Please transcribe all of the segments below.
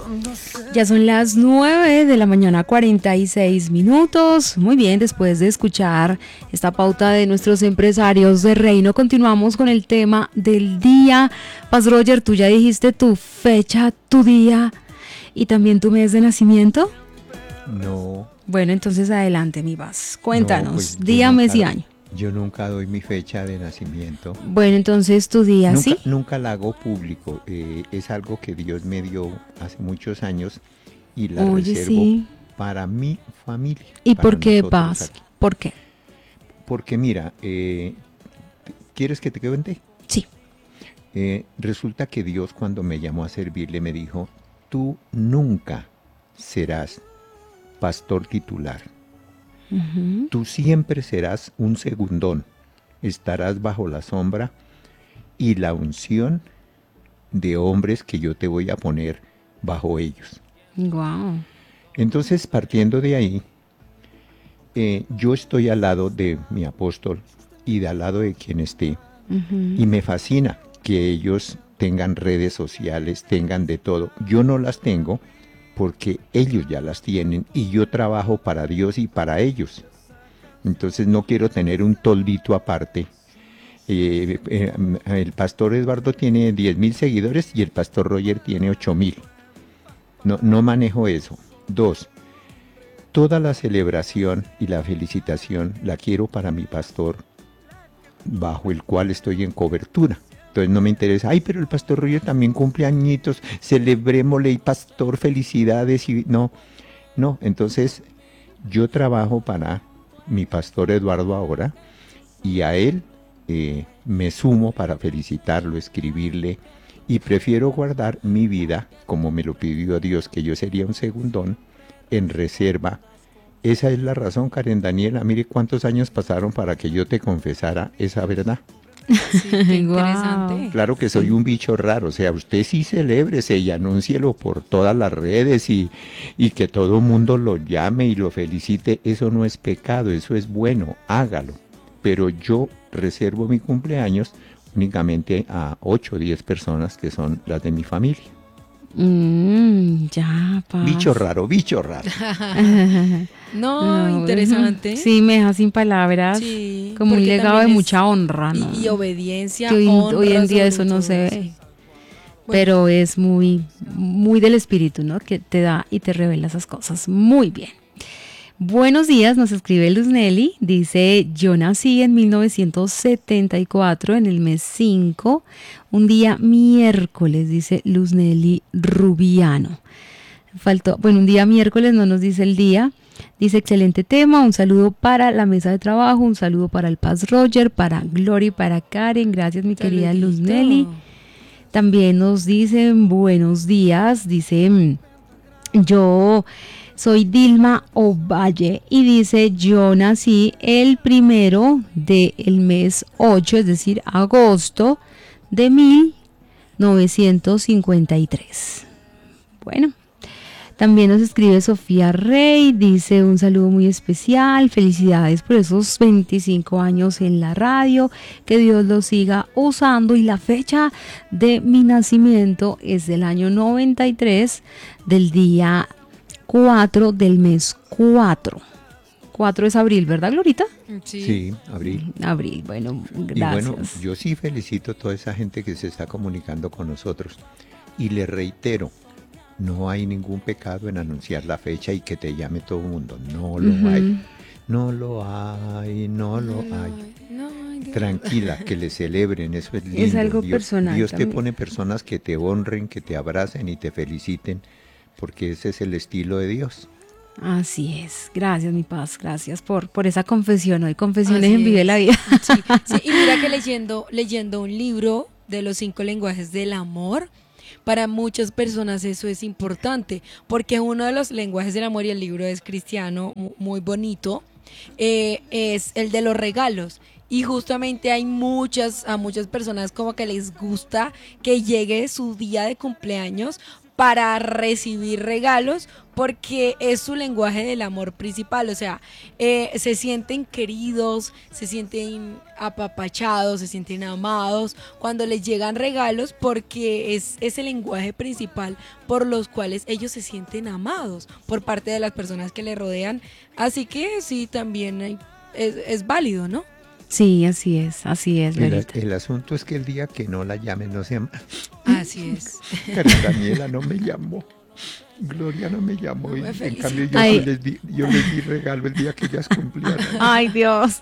Ya son las 9 de la mañana, 46 minutos. Muy bien, después de escuchar esta pauta de nuestros empresarios de Reino, continuamos con el tema del día. Paz Roger, tú ya dijiste tu fecha, tu día y también tu mes de nacimiento. No. Bueno, entonces adelante, mi Paz. Cuéntanos, No, pues día, mes y año. Yo nunca doy mi fecha de nacimiento. Bueno, entonces tu día, nunca, ¿sí? Nunca la hago público. Es algo que Dios me dio hace muchos años y la reservo sí. para mi familia. ¿Y por qué, Paz? Aquí. ¿Por qué? Porque mira, ¿quieres que te cuente? Sí. Resulta que Dios, cuando me llamó a servirle, me dijo: tú nunca serás pastor titular. Uh-huh. Tú siempre serás un segundón. Estarás bajo la sombra y la unción de hombres que yo te voy a poner bajo ellos. Wow. Entonces, partiendo de ahí, yo estoy al lado de mi apóstol y al lado de quien esté. Uh-huh. Y me fascina que ellos tengan redes sociales, tengan de todo. Yo no las tengo porque ellos ya las tienen y yo trabajo para Dios y para ellos. Entonces no quiero tener un toldito aparte. El pastor Eduardo tiene 10,000 seguidores y el pastor Roger tiene 8,000. No manejo eso. 2, toda la celebración y la felicitación la quiero para mi pastor, bajo el cual estoy en cobertura. Entonces no me interesa, ay, pero el pastor Roger también cumple añitos, celebrémosle, y pastor, felicidades. Y no, entonces yo trabajo para mi pastor Eduardo ahora, y a él me sumo para felicitarlo, escribirle, y prefiero guardar mi vida, como me lo pidió Dios, que yo sería un segundón, en reserva. Esa es la razón, Karen Daniela. Mire cuántos años pasaron para que yo te confesara esa verdad. Sí, qué interesante. Wow. Claro que soy un bicho raro, o sea, usted sí celébrese y anúncielo por todas las redes y que todo el mundo lo llame y lo felicite. Eso no es pecado, eso es bueno, hágalo. Pero yo reservo mi cumpleaños únicamente a 8 o 10 personas que son las de mi familia. Ya, Paz. Bicho raro. No, interesante. Sí, me deja sin palabras. Sí, como un legado de mucha honra, ¿no? Y obediencia, que honra. Hoy en día eso no se ve. Sí. Bueno. Pero es muy, muy del espíritu, ¿no? Que te da y te revela esas cosas. Muy bien. Buenos días, nos escribe Luz Nelly. Dice: yo nací en 1974, en el mes 5, un día miércoles, dice Luz Nelly Rubiano. Un día miércoles, no nos dice el día. Dice: excelente tema, un saludo para la mesa de trabajo, un saludo para el Paz Roger, para Gloria y para Karen. Gracias, mi querida Luz Nelly. También nos dicen buenos días, dice: yo soy Dilma Ovalle, y dice: yo nací el 1 del mes 8, es decir, agosto de 1953. Bueno. También nos escribe Sofía Rey, dice: un saludo muy especial, felicidades por esos 25 años en la radio, que Dios los siga usando, y la fecha de mi nacimiento es del año 93, del día 4 del mes 4. 4 es abril, ¿verdad, Glorita? Sí, abril. Bueno, gracias. Y bueno, yo sí felicito a toda esa gente que se está comunicando con nosotros, y le reitero, no hay ningún pecado en anunciar la fecha y que te llame todo el mundo. No lo hay. No lo hay. Tranquila, que le celebren, eso es lindo. Es algo personal. Dios te pone personas que te honren, que te abracen y te feliciten, porque ese es el estilo de Dios. Así es. Gracias, mi Paz. Gracias por esa confesión. Hoy confesiones en Vive la Vida. Sí. Y mira que leyendo un libro de los 5 lenguajes del amor, para muchas personas eso es importante, porque uno de los lenguajes del amor, y el libro es cristiano, muy bonito, es el de los regalos. Y justamente a muchas personas como que les gusta que llegue su día de cumpleaños para recibir regalos, porque es su lenguaje del amor principal. O sea, se sienten queridos, se sienten apapachados, se sienten amados cuando les llegan regalos, porque es el lenguaje principal por los cuales ellos se sienten amados por parte de las personas que le rodean. Así que sí, también es válido, ¿no? Sí, así es, Lorita. El asunto es que el día que no la llamen no se llama. Así es. Pero Daniela no me llamó, Gloria no me llamó, No y me en felicito. cambio yo les di regalo el día que ellas cumplían. Ay, Dios.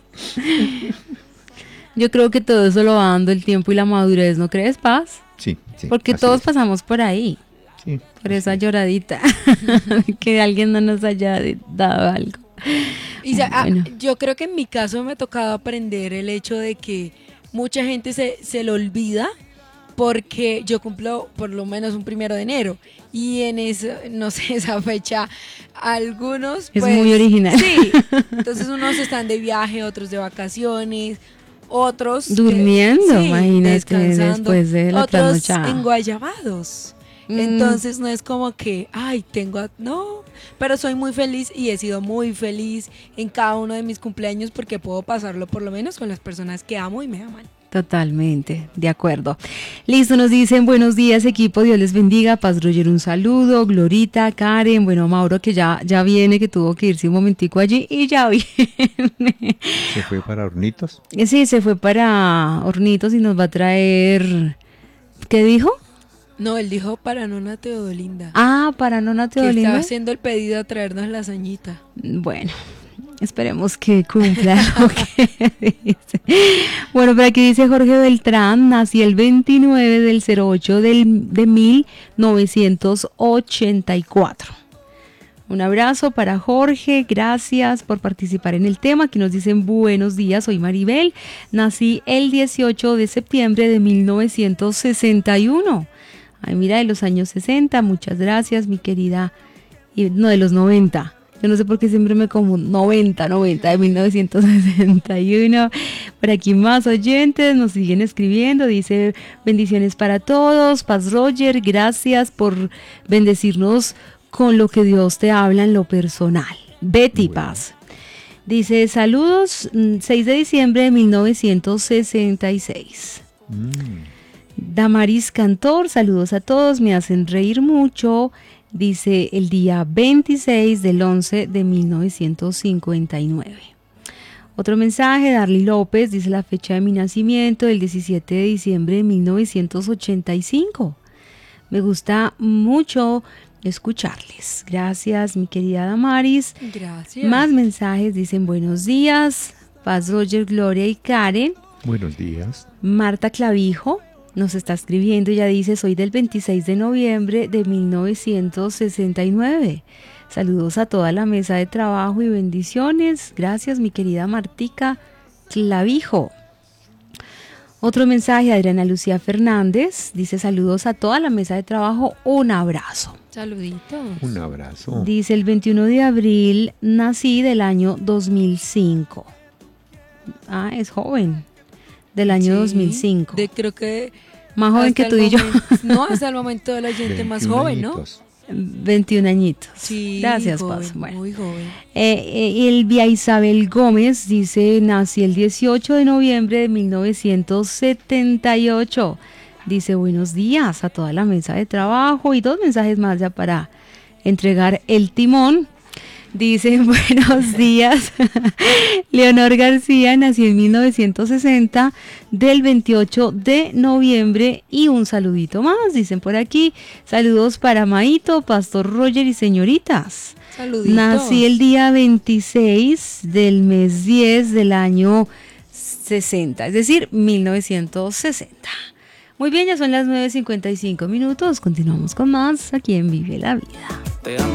Yo creo que todo eso lo va dando el tiempo y la madurez, ¿no crees, Paz? Sí. Porque así todos es. pasamos por ahí, Sí, por esa sí. lloradita, que alguien no nos haya dado algo. Y Bueno. yo creo que en mi caso me ha tocado aprender el hecho de que mucha gente se lo olvida, porque yo cumplo por lo menos un 1 de enero y en no sé, esa fecha algunos Es pues, muy original. Sí, entonces unos están de viaje, otros de vacaciones, otros Durmiendo, imagínate, descansando, después de la otros trasnochada. enguayabados. Entonces no es como que, ay, no, pero soy muy feliz y he sido muy feliz en cada uno de mis cumpleaños, porque puedo pasarlo por lo menos con las personas que amo y me aman. Totalmente, de acuerdo. Listo, nos dicen buenos días, equipo, Dios les bendiga. Paz Roger, un saludo. Glorita, Karen, bueno, Mauro, que ya viene, que tuvo que irse un momentico allí y ya viene. ¿Se fue para Hornitos? Sí, se fue para Hornitos y nos va a traer, ¿qué dijo? No, él dijo para Nona Teodolinda. Ah, para Nona Que estaba Teodolinda. haciendo el pedido a traernos lasañita. Bueno, esperemos que cumpla lo que dice. Bueno, por aquí dice Jorge Beltrán, nací el 29 del 08 de 1984. Un abrazo para Jorge, gracias por participar en el tema. Aquí nos dicen buenos días, soy Maribel, nací el 18 de septiembre de 1961. Ay, mira, de los años 60, muchas gracias, mi querida, no, de los 90. Yo no sé por qué siempre me como 90 de 1961. Por aquí más oyentes nos siguen escribiendo. Dice bendiciones para todos. Paz Roger, gracias por bendecirnos con lo que Dios te habla en lo personal. Betty Paz. Dice saludos, 6 de diciembre de 1966. Damaris Cantor, saludos a todos, me hacen reír mucho. Dice el día 26 del 11 de 1959. Otro mensaje, Darly López, dice la fecha de mi nacimiento, el 17 de diciembre de 1985. Me gusta mucho escucharles. Gracias, mi querida Damaris. Gracias. Más mensajes, dicen buenos días. Paz Roger, Gloria y Karen. Buenos días. Marta Clavijo nos está escribiendo, ella dice, soy del 26 de noviembre de 1969. Saludos a toda la mesa de trabajo y bendiciones. Gracias, mi querida Martica Clavijo. Otro mensaje, Adriana Lucía Fernández, dice saludos a toda la mesa de trabajo, un abrazo. Saluditos. Un abrazo. Dice el 21 de abril nací del año 2005. Ah, es joven. Del año 2005. Creo que más joven que tú y yo. No, hasta el momento del oyente más joven, añitos. ¿no? 21 añitos. Sí, gracias, joven, Paz. Bueno. muy joven. Elvia Isabel Gómez dice, nací el 18 de noviembre de 1978. Dice, buenos días a toda la mesa de trabajo, y 2 mensajes más ya para entregar el timón. Dice, buenos días, Leonor García, nací en 1960, del 28 de noviembre, y un saludito más, dicen por aquí, saludos para Maito, Pastor Roger y señoritas. Saluditos. Nací el día 26 del mes 10 del año 60, es decir, 1960. Muy bien, ya son las 9:55 minutos, continuamos con más aquí en Vive la Vida.